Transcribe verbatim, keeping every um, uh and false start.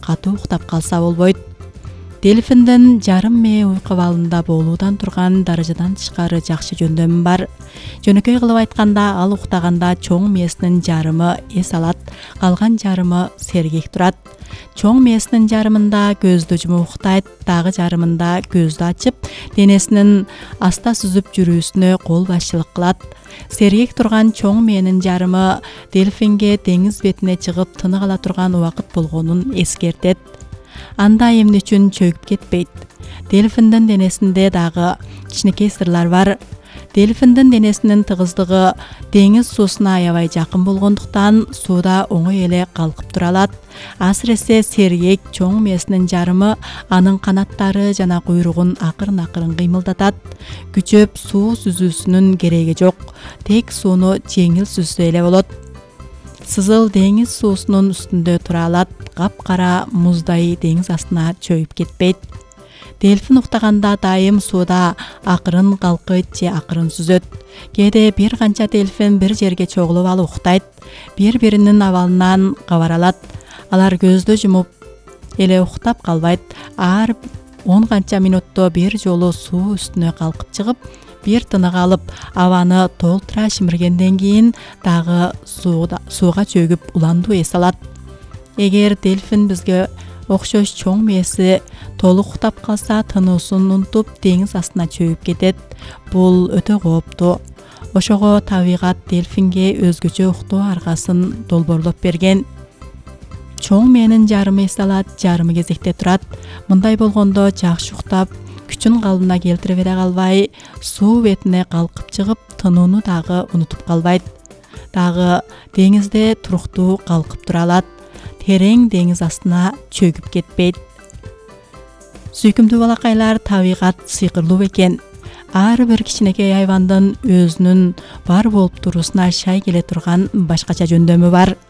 катуу уктап калса болбойт. Дельфиндин жарым мээ уйку абалында болуудан турган даражадан тышкары жакшы жөндөмү бар. Жөнөкөй кылып айтканда, ал уктаганда чоң мээсинин жарымы эс алат, калган жарымы сергек турат. Чоң мээсинин жарымында көздү жумуп уктайт, дагы жарымында көздү ачып, денесинин аста сүзүп жүрүүсүнө кол башчылык кылат. Сергек турган чоң мээнин жарымы дельфинге деңиз бетине чыгып тынык ала турган убакыт болгонун эскертет. Анда эмне үчүн чөгүп кетпейт? Дельфиндин денесинде дагы кичинекей сырлар бар. Дельфиндин денесинин тыгыздыгы деңиз суусуна аябай жакын болгондуктан сууда оңой эле калкып тура алат. Асыресе сергек чоң мээсинин жарымы анын канаттары жана куйругун акырын-акырын кыймылдатат. Күчөп суу сүзүүсүнүн кереги жок. Тек сууну жеңил сүзсө эле болот. Сызыл деңиз суусунун үстүндө тура алат, капкара муздай деңиз астына чөйүп кетпейт. Дельфин уктаганда дайым сууда акырын калкыйт же акырын сүзөт. Кээде бир канча дельфин бир жерге чогулуп алып уктайт, бири-биринин абалынан кабар алат. Алар көздү жумуп эле уктап калбайт, ар он канча минутто бир жолу суу үстүнө калкып чыгып, бир тынык алып, абаны толтура шимиргенден кийин дагы сууда сууга чөгүп уландуу эс алат. Эгер дельфин бизге окшош чоң мээси толук уктап калса, тынуусун унутуп деңиз астына чөгүп кетет. Бул өтө кооптуу. Ошого табигат дельфинге өзгөчө уктоо аргасын долбоорлоп берген. Чоң мээнин жарымы эс алат, жарымы кезекте турат. Мындай болгондо жакшы уктап, күчүн калыбына келтире бере калбай, суу бетине калкып чыгып, тынууну дагы унутуп калбайт. Дагы деңизде туруктуу калкып тура алат. Терең деңиз астына чөгүп кетпейт. Сүйкүмдүү балакайлар, табигат сыйкырлуу экен. Ар бир кичинекей айвандын өзүнүн бар болуп туруусуна шай келе турган башкача жөндөмү бар.